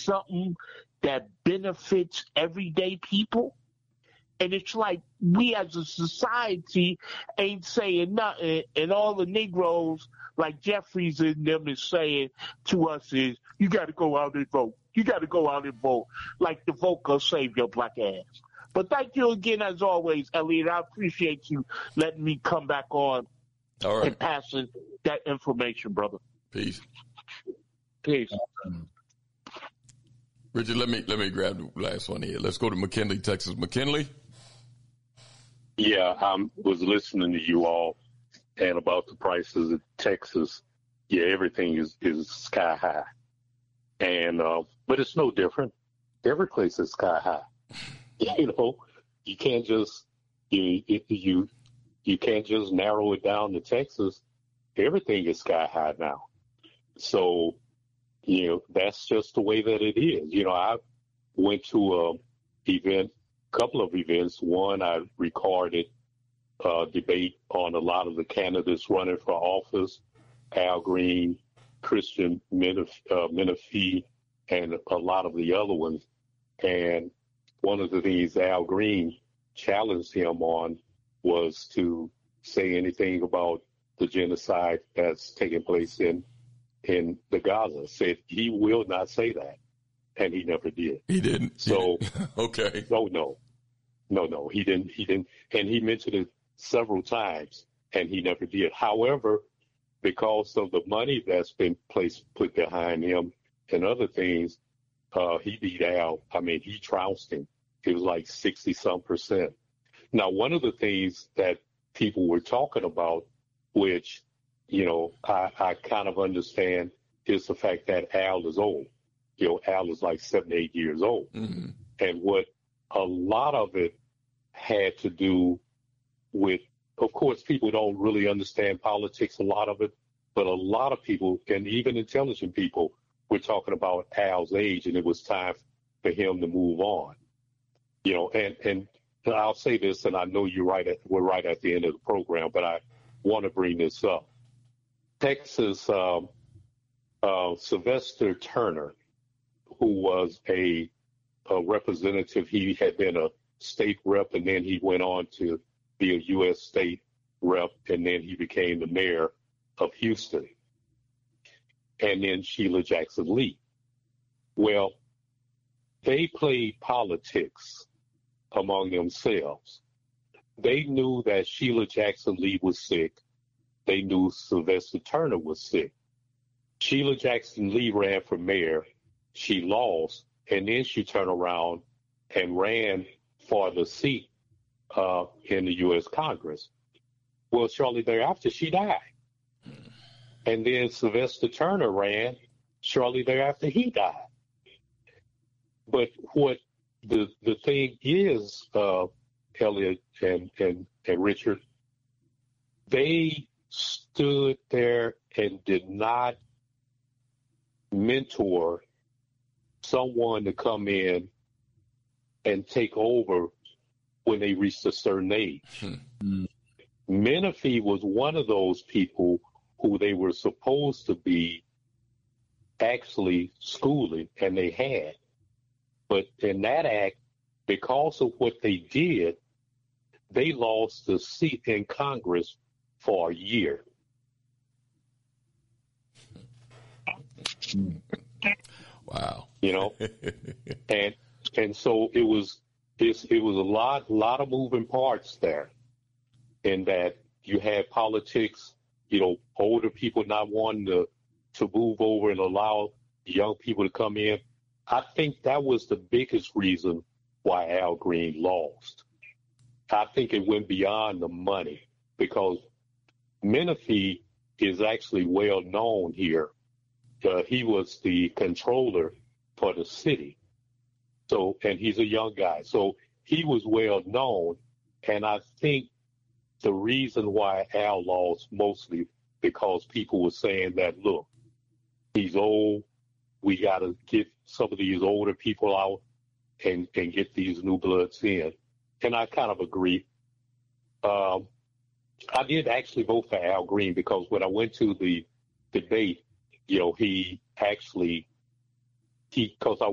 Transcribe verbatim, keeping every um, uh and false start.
something that benefits everyday people. And it's like we as a society ain't saying nothing, and all the Negroes, like Jeffries and them, is saying to us is, you got to go out and vote. You got to go out and vote. Like the vote will save your black ass. But thank you again, as always, Elliot. I appreciate you letting me come back on all right. and passing that information, brother. Peace. Peace. Um, Richard, let me let me grab the last one here. Let's go to McKinley, Texas. McKinley? Yeah, I was listening to you all and about the prices in Texas. Yeah, everything is, is sky high. And uh, but it's no different. Every place is sky high. You know, you can't just you you you can't just narrow it down to Texas. Everything is sky high now. So, you know, that's just the way that it is. You know, I went to a event, couple of events. One, I recorded a debate on a lot of the candidates running for office, Al Green, Christian Menifee, and a lot of the other ones. And one of the things Al Green challenged him on was to say anything about the genocide that's taking place in in the Gaza. Said he will not say that, and he never did. He didn't. So he didn't. Okay. No, no, no, no. He didn't. He didn't. And he mentioned it several times, and he never did. However, because of the money that's been placed put behind him and other things, uh, he beat Al. I mean, he trounced him. It was like sixty some percent. Now, one of the things that people were talking about, which, you know, I, I kind of understand, is the fact that Al is old. You know, Al is like seventy-eight years old. Mm-hmm. And what a lot of it had to do with, of course, people don't really understand politics, a lot of it, but a lot of people, and even intelligent people, were talking about Al's age, and it was time for him to move on. You know, and, and I'll say this, and I know you're right at, we're right at the end of the program, but I want to bring this up. Texas, um, uh, Sylvester Turner, who was a, a representative, he had been a state rep, and then he went on to be a U S state rep, and then he became the mayor of Houston. And then Sheila Jackson Lee. Well, they played politics among themselves. They knew that Sheila Jackson Lee was sick. They knew Sylvester Turner was sick. Sheila Jackson Lee ran for mayor. She lost, and then she turned around and ran for the seat uh, in the U S Congress. Well, shortly thereafter, she died. And then Sylvester Turner ran. Shortly thereafter, he died. But what the the thing is, uh, Elliot and, and, and Richard, they stood there and did not mentor someone to come in and take over when they reached a certain age. Hmm. Menifee was one of those people who they were supposed to be actually schooling, and they had. But in that act, because of what they did, they lost the seat in Congress for a year. Wow. You know, and and so it was it's, it was a lot lot of moving parts there, in that you had politics, you know, older people not wanting to to move over and allow young people to come in. I think that was the biggest reason why Al Green lost. I think it went beyond the money, because Menifee is actually well known here. Uh, he was the controller for the city. So, and he's a young guy. So he was well known. And I think the reason why Al lost mostly because people were saying that, look, he's old. We got to get some of these older people out and, and get these new bloods in. And I kind of agree. Um, I did actually vote for Al Green, because when I went to the debate, you know, he actually, he, because I